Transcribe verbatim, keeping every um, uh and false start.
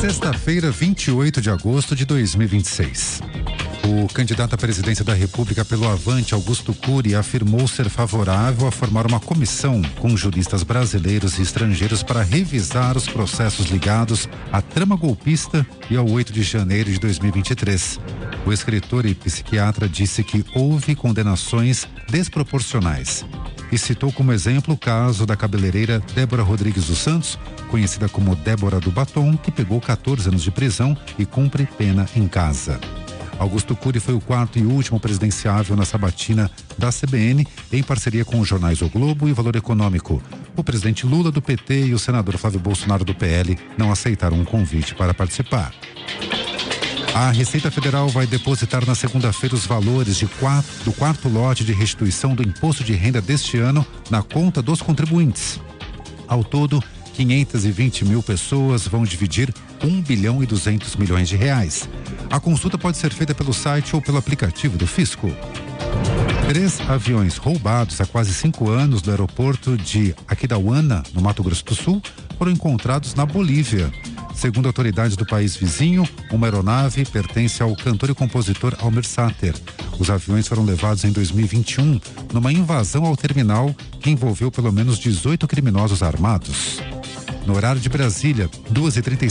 Sexta-feira, vinte e oito de agosto de dois mil e vinte e seis. O candidato à presidência da República pelo Avante, Augusto Cury, afirmou ser favorável a formar uma comissão com juristas brasileiros e estrangeiros para revisar os processos ligados à trama golpista e ao oito de janeiro de dois mil e vinte e três. O escritor e psiquiatra disse que houve condenações desproporcionais e citou como exemplo o caso da cabeleireira Débora Rodrigues dos Santos, conhecida como Débora do Batom, que pegou quatorze anos de prisão e cumpre pena em casa. Augusto Cury foi o quarto e último presidenciável na sabatina da C B N, em parceria com os jornais O Globo e Valor Econômico. O presidente Lula do P T e o senador Flávio Bolsonaro do P L não aceitaram um convite para participar. A Receita Federal vai depositar na segunda-feira os valores de quatro, do quarto lote de restituição do imposto de renda deste ano na conta dos contribuintes. Ao todo, quinhentas e vinte mil pessoas vão dividir um bilhão e duzentos milhões de reais. A consulta pode ser feita pelo site ou pelo aplicativo do Fisco. Três aviões roubados há quase cinco anos do aeroporto de Aquidauana, no Mato Grosso do Sul, foram encontrados na Bolívia. Segundo autoridades do país vizinho, uma aeronave pertence ao cantor e compositor Almir Sater. Os aviões foram levados em dois mil e vinte e um numa invasão ao terminal que envolveu pelo menos dezoito criminosos armados. No horário de Brasília, duas e trinta e